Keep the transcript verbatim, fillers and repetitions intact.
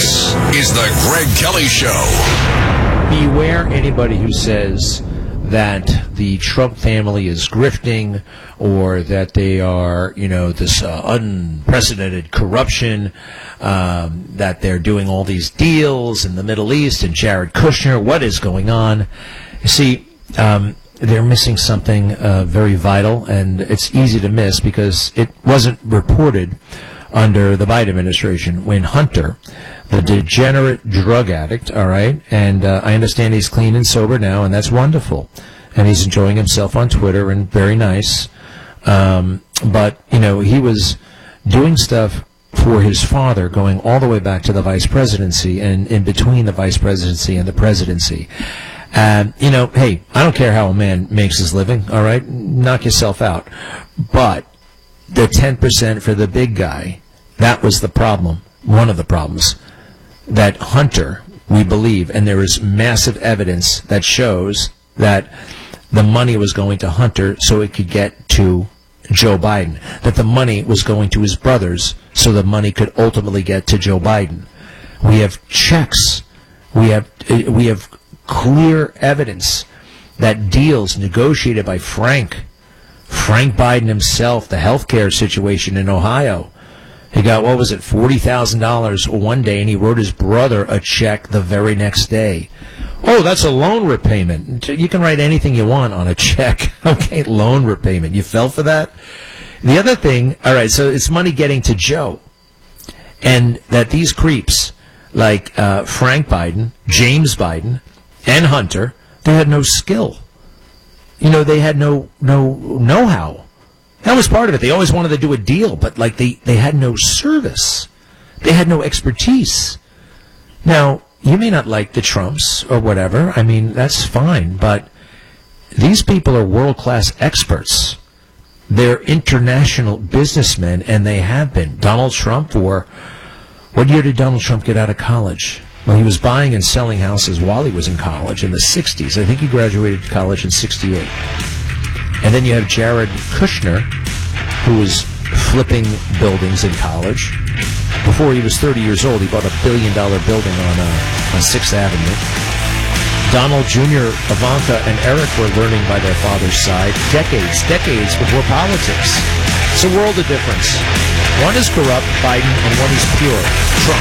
This is the Greg Kelly Show. Beware anybody who says that the Trump family is grifting or that they are, you know, this uh, unprecedented corruption, um, that they're doing all these deals in the Middle East and Jared Kushner. What is going on? You see, um, they're missing something uh, very vital, and it's easy to miss because it wasn't reported under the Biden administration when Hunter, the degenerate drug addict, all right, and uh, I understand he's clean and sober now, and that's wonderful, and he's enjoying himself on Twitter, and very nice, um, but, you know, he was doing stuff for his father going all the way back to the vice presidency and in between the vice presidency and the presidency. Um, you know, hey, I don't care how a man makes his living, all right, knock yourself out, but the ten percent for the big guy, that was the problem, one of the problems, that Hunter, we believe, and there is massive evidence that shows that the money was going to Hunter so it could get to Joe Biden, that the money was going to his brothers so the money could ultimately get to Joe Biden. We have checks. We have, we have clear evidence that deals negotiated by Frank Frank Biden himself, the health care situation in Ohio. He got, what was it, forty thousand dollars one day, and he wrote his brother a check the very next day. Oh, that's a loan repayment. You can write anything you want on a check. Okay, loan repayment. You fell for that? The other thing, all right, so it's money getting to Joe. And that these creeps, like uh, Frank Biden, James Biden, and Hunter, they had no skill. You know, they had no no know-how. That was part of it. They always wanted to do a deal, but, like, they, they had no service. They had no expertise. Now, you may not like the Trumps or whatever. I mean, that's fine, but these people are world-class experts. They're international businessmen, and they have been. Donald Trump, or what year did Donald Trump get out of college? Well, he was buying and selling houses while he was in college in the sixties. I think he graduated college in sixty-eight. And then you have Jared Kushner, who was flipping buildings in college. Before he was thirty years old, he bought a billion-dollar building on, uh, on sixth Avenue. Donald Junior, Ivanka, and Eric were learning by their father's side decades, decades before politics. It's a world of difference. One is corrupt, Biden, and one is pure, Trump.